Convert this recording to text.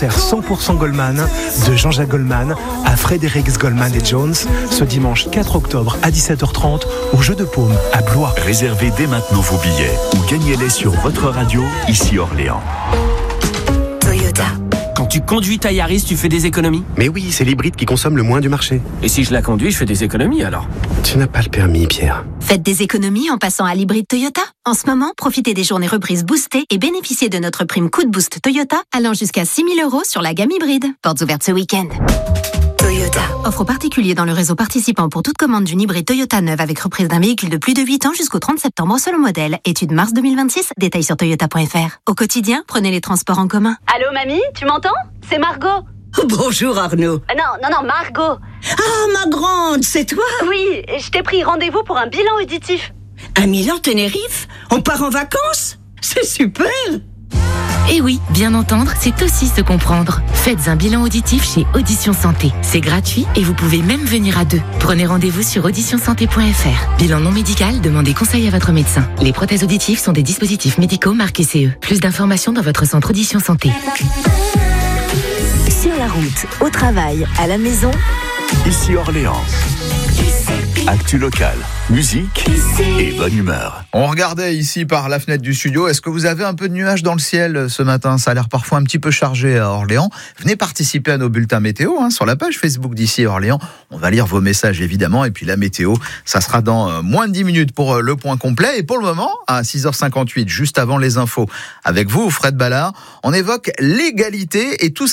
100% Goldman de Jean-Jacques Goldman à Fredericks Goldman et Jones ce dimanche 4 octobre à 17h30 au Jeu de Paume à Blois. Réservez dès maintenant vos billets ou gagnez-les sur votre radio ici Orléans. Toyota. Quand tu conduis ta Yaris, tu fais des économies? Mais oui, c'est l'hybride qui consomme le moins du marché. Et si je la conduis, je fais des économies alors? Tu n'as pas le permis, Pierre. Faites des économies en passant à l'hybride Toyota. En ce moment, profitez des journées reprises boostées et bénéficiez de notre prime coup de boost Toyota allant jusqu'à 6 000 € sur la gamme hybride. Portes ouvertes ce week-end. Toyota. Offre aux particuliers dans le réseau participant pour toute commande d'une hybride Toyota neuve avec reprise d'un véhicule de plus de 8 ans jusqu'au 30 septembre selon modèle. Étude mars 2026. Détails sur toyota.fr. Au quotidien, prenez les transports en commun. Allô, mamie, tu m'entends? C'est Margot. Bonjour Arnaud. Non, Margot. Ah, ma grande, c'est toi? Oui, je t'ai pris rendez-vous pour un bilan auditif. À Milan, Tenerife? On part en vacances? C'est super! Et oui, bien entendre, c'est aussi se comprendre. Faites un bilan auditif chez Audition Santé. C'est gratuit et vous pouvez même venir à 2. Prenez rendez-vous sur auditionsanté.fr. Bilan non médical, demandez conseil à votre médecin. Les prothèses auditives sont des dispositifs médicaux marqués CE. Plus d'informations dans votre centre Audition Santé. Sur la route, au travail, à la maison, Ici Orléans. Actu locale, musique et bonne humeur. On regardait ici par la fenêtre du studio. Est-ce que vous avez un peu de nuages dans le ciel ce matin? Ça a l'air parfois un petit peu chargé à Orléans. Venez participer à nos bulletins météo sur la page Facebook d'Ici Orléans. On va lire vos messages évidemment. Et puis la météo, ça sera dans moins de 10 minutes pour le point complet. Et pour le moment, à 6h58, juste avant les infos, avec vous, Fred Ballard, on évoque l'égalité et tout